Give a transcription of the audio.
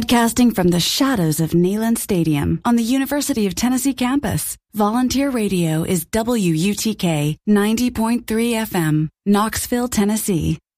Broadcasting from the shadows of Neyland Stadium on the University of Tennessee campus, Volunteer Radio is WUTK 90.3 FM, Knoxville, Tennessee.